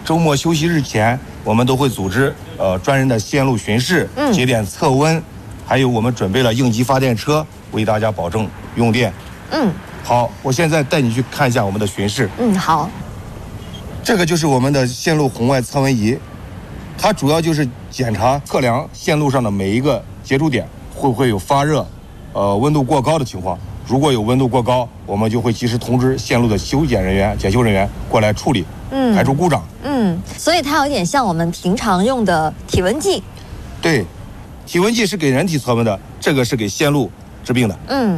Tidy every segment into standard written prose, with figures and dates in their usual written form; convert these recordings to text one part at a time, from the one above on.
周末休息日前，我们都会组织专人的线路巡视、节点测温，还有我们准备了应急发电车，为大家保证用电。好，我现在带你去看一下我们的巡视。 好。 这个就是我们的线路红外测温仪，它主要就是检查测量线路上的每一个接触点会不会有发热、温度过高的情况。如果有温度过高，我们就会及时通知线路的修检人员、检修人员过来处理，排除故障。 所以它有点像我们平常用的体温计。 对，体温计是给人体测温的，这个是给线路治病的。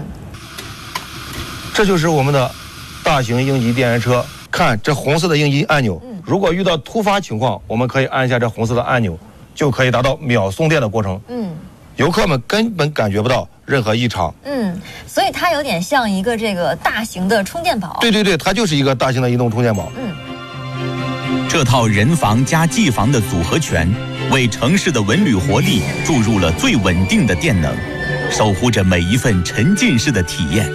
这就是我们的大型应急电源车，看这红色的应急按钮。如果遇到突发情况，我们可以按一下这红色的按钮，就可以达到秒送电的过程。游客们根本感觉不到任何异常。 所以它有点像一个这个大型的充电宝。 对，它就是一个大型的移动充电宝。 这套人防加技防的组合拳，为城市的文旅活力注入了最稳定的电能，守护着每一份沉浸式的体验。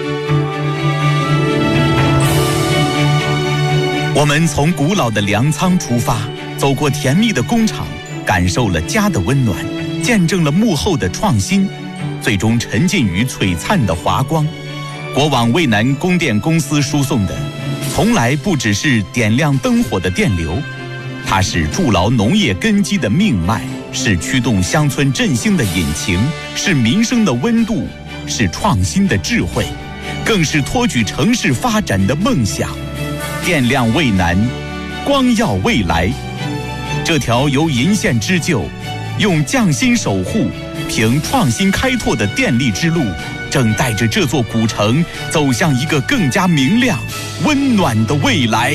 我们从古老的粮仓出发，走过甜蜜的工厂，感受了家的温暖，见证了幕后的创新，最终沉浸于璀璨的华光。国网渭南供电公司输送的，从来不只是点亮灯火的电流，它是筑牢农业根基的命脉，是驱动乡村振兴的引擎，是民生的温度，是创新的智慧，更是托举城市发展的梦想。电亮渭南，光耀未来。这条由银线织就、用匠心守护、凭创新开拓的电力之路，正带着这座古城走向一个更加明亮、温暖的未来。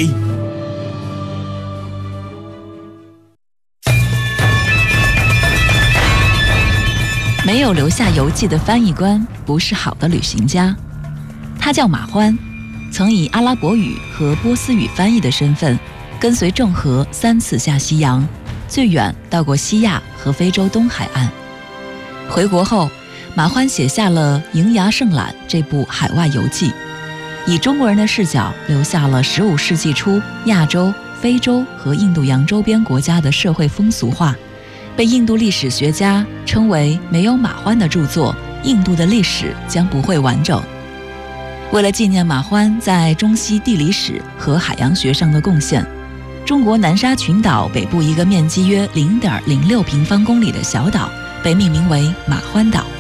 没有留下游记的翻译官不是好的旅行家。他叫马欢，曾以阿拉伯语和波斯语翻译的身份，跟随郑和3次下西洋，最远到过西亚和非洲东海岸。回国后，马欢写下了《瀛涯胜览》这部海外游记，以中国人的视角留下了15世纪初亚洲、非洲和印度洋周边国家的社会风俗化，被印度历史学家称为没有马欢的著作，印度的历史将不会完整。为了纪念马欢在中西地理史和海洋学上的贡献，中国南沙群岛北部一个面积约0.06平方公里的小岛被命名为马欢岛。